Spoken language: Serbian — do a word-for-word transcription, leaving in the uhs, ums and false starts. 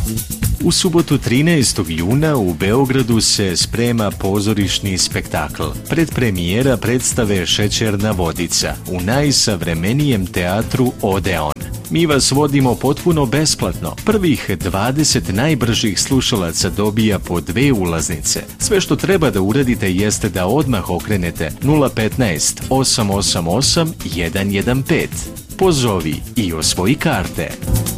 U subotu trinaestog juna u Beogradu se sprema pozorišni spektakl. Predpremijera predstave Šećerna vodica u najsavremenijem teatru Odeon. Mi vas vodimo potpuno besplatno. Prvih dvadeset najbržih slušalaca dobija po dve ulaznice. Sve što treba da uradite jeste da odmah okrenete nula petnaest osam osam osam jedan jedan pet. Pozovi i osvoji karte.